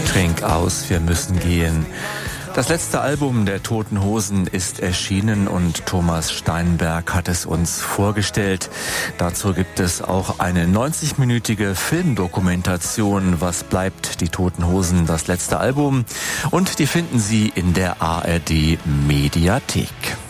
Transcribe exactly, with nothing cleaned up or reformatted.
Trink aus, wir müssen gehen. Das letzte Album der Toten Hosen ist erschienen und Thomas Steinberg hat es uns vorgestellt. Dazu gibt es auch eine neunzig-minütige Filmdokumentation, Was bleibt die Toten Hosen, das letzte Album. Und die finden Sie in der A R D Mediathek.